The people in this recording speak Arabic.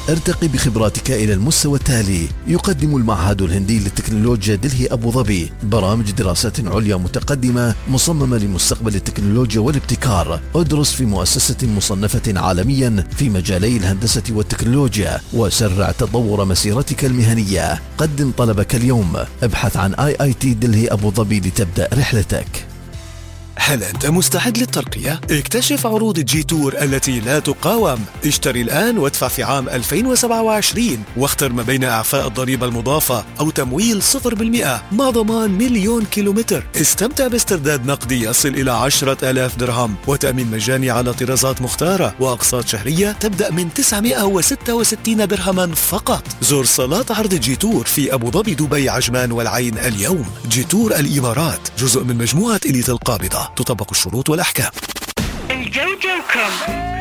ارتقي بخبراتك إلى المستوى التالي. يقدم المعهد الهندي للتكنولوجيا دلهي أبو ظبي برامج دراسات عليا متقدمة مصممة لمستقبل التكنولوجيا والابتكار. ادرس في مؤسسة مصنفة عالميا في مجالي الهندسة والتكنولوجيا وسرع تطور مسيرتك المهنية. قدم طلبك اليوم. ابحث عن IIT دلهي أبو ظبي لتبدأ رحلتك. هل أنت مستعد للترقية؟ اكتشف عروض جي تور التي لا تقاوم. اشتري الآن وادفع في عام 2027 واختر ما بين إعفاء الضريبة المضافة أو تمويل 0% مع ضمان 1,000,000 كيلومتر. استمتع باسترداد نقدي يصل إلى 10,000 درهم وتأمين مجاني على طرازات مختارة وأقساط شهرية تبدأ من 966 درهما فقط. زور صالات عرض جي تور في أبو ظبي، دبي، عجمان والعين اليوم. جي تور الإمارات جزء من مجموعة إليت القابضة. تطبق الشروط والأحكام. الجوجو كوم.